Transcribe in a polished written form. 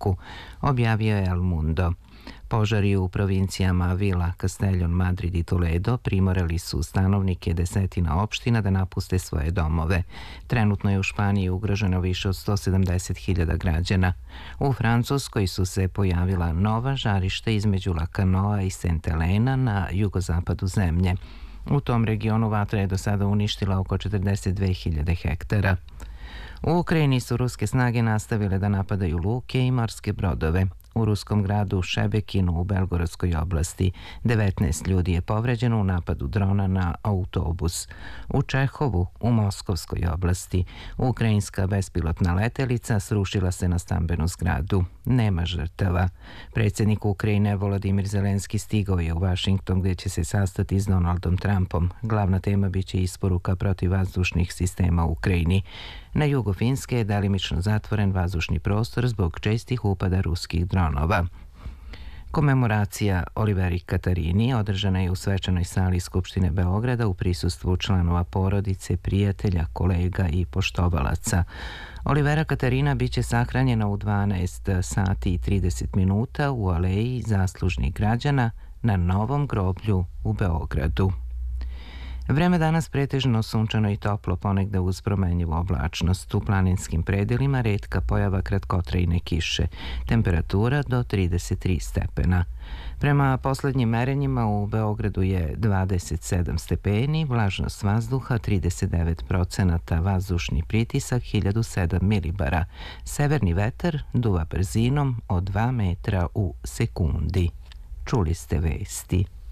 Iraku, objavio je El Mundo. Požari u provincijama Vila, Castellon, Madrid i Toledo primorali su stanovnike desetina opština da napuste svoje domove. Trenutno je u Španiji ugroženo više od 170.000 građana. U Francuskoj su se pojavila nova žarišta između Lakanoa i Saint-Helena na jugozapadu zemlje. U tom regionu vatra je do sada uništila oko 42.000 hektara. U Ukrajini su ruske snage nastavile da napadaju luke i morske brodove. U ruskom gradu Šebekinu u Belgorodskoj oblasti 19 ljudi je povređeno u napadu drona na autobus. U Čehovu u Moskovskoj oblasti ukrajinska bespilotna letelica srušila se na stambenu zgradu. Nema žrtava. Predsjednik Ukrajine Volodimir Zelenski stigao je u Vašington gdje će se sastati s Donaldom Trumpom. Glavna tema biće isporuka protivvazdušnih sistema u Ukrajini. Na jugu Finske je delimično zatvoren vazdušni prostor zbog čestih upada ruskih dronova. Komemoracija Oliveri Katarini održana je u svečanoj sali Skupštine Beograda u prisustvu članova porodice, prijatelja, kolega i poštovalaca. Olivera Katarina biće sahranjena u 12 sati i 30 minuta u aleji zaslužnih građana na Novom groblju u Beogradu. Vreme danas pretežno sunčano i toplo, ponegde uz promenljivu oblačnost. U planinskim predelima retka pojava kratkotrajne kiše. Temperatura do 33 stepena. Prema poslednjim merenjima u Beogradu je 27 stepeni, vlažnost vazduha 39%, vazdušni pritisak 1007 milibara. Severni vetar duva brzinom od 2 metra u sekundi. Čuli ste vesti.